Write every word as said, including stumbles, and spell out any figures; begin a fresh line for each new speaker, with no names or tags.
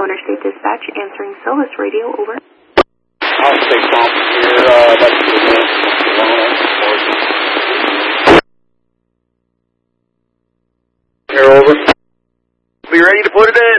Interstate Dispatch, answering Silvis Radio, over.
I'll stay prompt here, uh, that's the here, over. Be ready to put it in.